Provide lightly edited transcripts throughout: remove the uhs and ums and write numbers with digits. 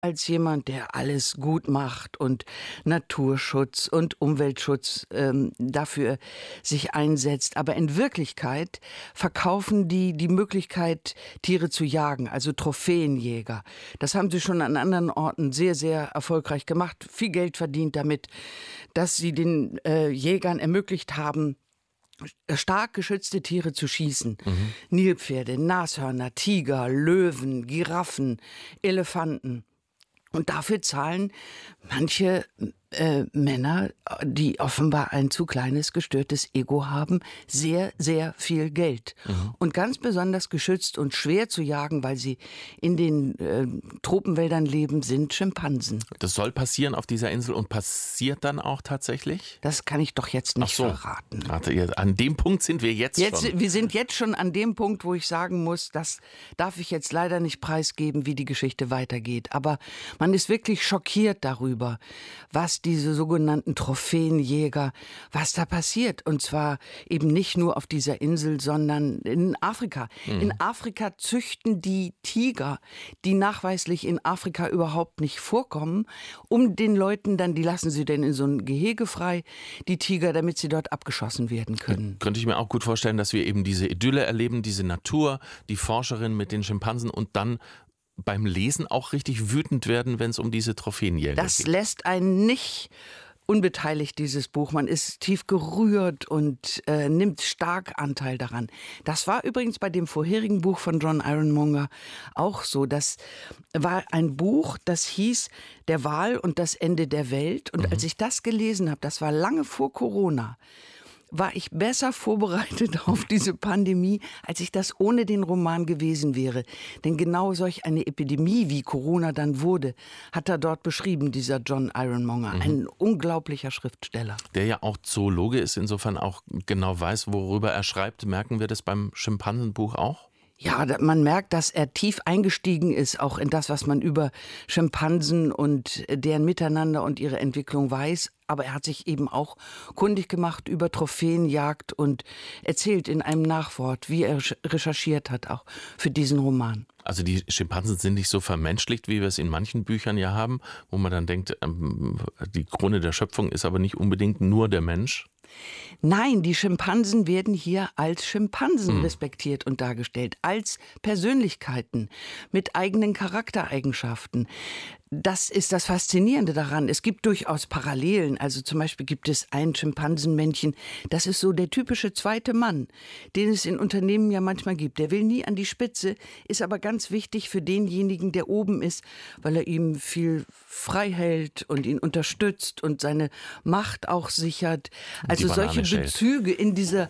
als jemand, der alles gut macht und Naturschutz und Umweltschutz dafür sich einsetzt. Aber in Wirklichkeit verkaufen die Möglichkeit, Tiere zu jagen, also Trophäenjäger. Das haben sie schon an anderen Orten sehr, sehr erfolgreich gemacht, viel Geld verdient damit, dass sie den Jägern ermöglicht haben, stark geschützte Tiere zu schießen. Nilpferde, Nashörner, Tiger, Löwen, Giraffen, Elefanten. Und dafür zahlen manche Männer, die offenbar ein zu kleines, gestörtes Ego haben, sehr, sehr viel Geld. Und ganz besonders geschützt und schwer zu jagen, weil sie in den Tropenwäldern leben, sind Schimpansen. Das soll passieren auf dieser Insel und passiert dann auch tatsächlich? Das kann ich doch jetzt nicht verraten. An dem Punkt sind wir jetzt schon. Wir sind jetzt schon an dem Punkt, wo ich sagen muss, das darf ich jetzt leider nicht preisgeben, wie die Geschichte weitergeht. Aber man ist wirklich schockiert darüber, was diese sogenannten Trophäenjäger, was da passiert. Und zwar eben nicht nur auf dieser Insel, sondern in Afrika. In Afrika züchten die Tiger, die nachweislich in Afrika überhaupt nicht vorkommen, um den Leuten dann, die lassen sie dann in so ein Gehege frei, die Tiger, damit sie dort abgeschossen werden können. Könnte ich mir auch gut vorstellen, dass wir eben diese Idylle erleben, diese Natur, die Forscherin mit den Schimpansen und dann beim Lesen auch richtig wütend werden, wenn es um diese Trophäenjäger geht. Das lässt einen nicht unbeteiligt, dieses Buch. Man ist tief gerührt und nimmt stark Anteil daran. Das war übrigens bei dem vorherigen Buch von John Ironmonger auch so. Das war ein Buch, das hieß Der Wal und das Ende der Welt. Und als ich das gelesen habe, das war lange vor Corona, war ich besser vorbereitet auf diese Pandemie, als ich das ohne den Roman gewesen wäre. Denn genau solch eine Epidemie, wie Corona dann wurde, hat er dort beschrieben, dieser John Ironmonger. Ein unglaublicher Schriftsteller. Der ja auch Zoologe ist, insofern auch genau weiß, worüber er schreibt. Merken wir das beim Schimpansenbuch auch? Ja, man merkt, dass er tief eingestiegen ist, auch in das, was man über Schimpansen und deren Miteinander und ihre Entwicklung weiß. Aber er hat sich eben auch kundig gemacht über Trophäenjagd und erzählt in einem Nachwort, wie er recherchiert hat, auch für diesen Roman. Also die Schimpansen sind nicht so vermenschlicht, wie wir es in manchen Büchern ja haben, wo man dann denkt, die Krone der Schöpfung ist aber nicht unbedingt nur der Mensch. Nein, die Schimpansen werden hier als Schimpansen respektiert und dargestellt, als Persönlichkeiten mit eigenen Charaktereigenschaften. Das ist das Faszinierende daran. Es gibt durchaus Parallelen. Also zum Beispiel gibt es ein Schimpansenmännchen, das ist so der typische zweite Mann, den es in Unternehmen ja manchmal gibt. Der will nie an die Spitze, ist aber ganz wichtig für denjenigen, der oben ist, weil er ihm viel frei hält und ihn unterstützt und seine Macht auch sichert. Also solche Bezüge in dieser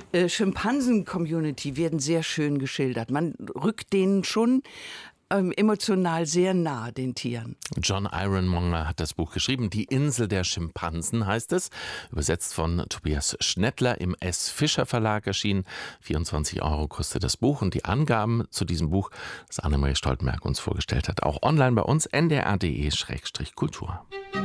Schimpansen-Community werden sehr schön geschildert. Man rückt denen schon emotional sehr nah, den Tieren. John Ironmonger hat das Buch geschrieben. Die Insel der Schimpansen heißt es. Übersetzt von Tobias Schnettler, im S. Fischer Verlag erschienen. 24 € kostet das Buch. Und die Angaben zu diesem Buch, das Annemarie Stoltenberg uns vorgestellt hat, auch online bei uns, ndr.de/kultur.